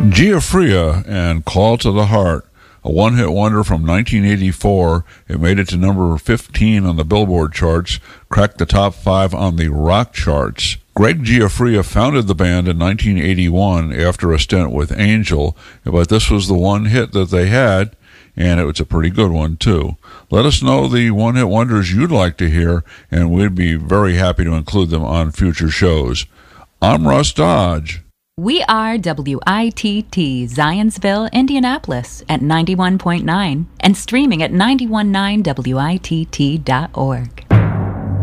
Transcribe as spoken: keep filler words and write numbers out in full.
Giuffria and Call to the Heart, a one-hit wonder from nineteen eighty-four. It made it to number fifteen on the Billboard charts, cracked the top five on the rock charts. Greg Giuffria founded the band in nineteen eighty-one after a stint with Angel, but this was the one hit that they had, and it was a pretty good one, too. Let us know the one-hit wonders you'd like to hear, and we'd be very happy to include them on future shows. I'm Russ Dodge. We are W I T T Zionsville, Indianapolis at ninety-one point nine and streaming at nine one nine W I T T dot org.